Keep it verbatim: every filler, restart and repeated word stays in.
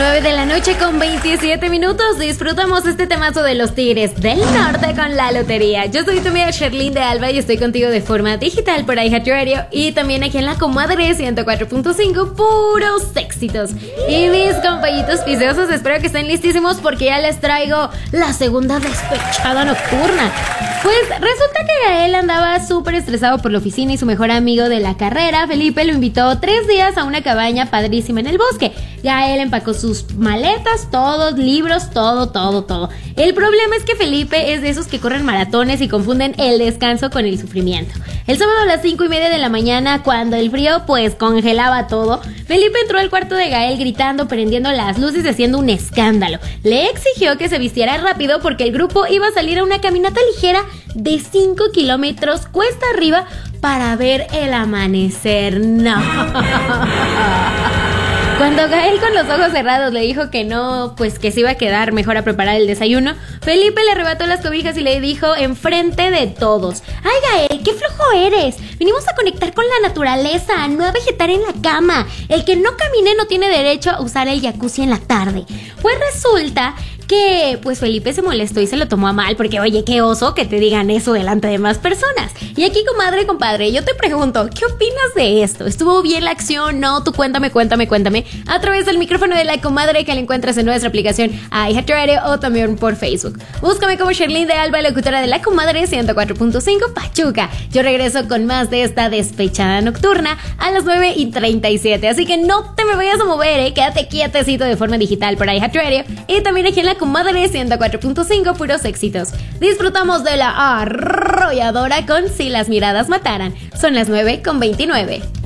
nueve de la noche con veintisiete minutos. Disfrutamos este temazo de los Tigres del Norte con la lotería. Yo soy tu amiga Sherlyn de Alba y estoy contigo de forma digital por iHeartRadio y también aquí en la comadre ciento cuatro punto cinco, puros éxitos. Y mis compañitos piseosos, espero que estén listísimos porque ya les traigo la segunda despechada nocturna. Pues resulta que Gael andaba súper estresado por la oficina y su mejor amigo de la carrera, Felipe, lo invitó tres días a una cabaña padrísima en el bosque. Gael empacó sus maletas, todos, libros, todo, todo, todo. El problema es que Felipe es de esos que corren maratones y confunden el descanso con el sufrimiento. El sábado a las cinco y media de la mañana, cuando el frío pues congelaba todo, Felipe entró al cuarto de Gael gritando, prendiendo las luces y haciendo un escándalo. Le exigió que se vistiera rápido porque el grupo iba a salir a una caminata ligera de cinco kilómetros cuesta arriba para ver el amanecer. No. Cuando Gael con los ojos cerrados le dijo que no, pues que se iba a quedar mejor a preparar el desayuno, Felipe le arrebató las cobijas y le dijo enfrente de todos: ¡ay, Gael, qué flojo eres! Venimos a conectar con la naturaleza, no a vegetar en la cama. El que no camine no tiene derecho a usar el jacuzzi en la tarde. Pues resulta que pues Felipe se molestó y se lo tomó a mal porque, oye, qué oso que te digan eso delante de más personas. Y aquí, comadre, compadre, yo te pregunto, ¿qué opinas de esto? ¿Estuvo bien la acción? No, tú cuéntame, cuéntame, cuéntame a través del micrófono de la comadre que la encuentras en nuestra aplicación iHeartRadio o también por Facebook. Búscame como Sherlyn de Alba, locutora de la comadre ciento cuatro punto cinco Pachuca. Yo regreso con más de esta despechada nocturna a las nueve y treinta y siete, así que no te me vayas a mover, ¿eh? Quédate quietecito de forma digital por iHeartRadio y también aquí en la comadre ciento cuatro punto cinco, puros éxitos. Disfrutamos de la arrolladora con Si las miradas mataran. Son las nueve con veintinueve.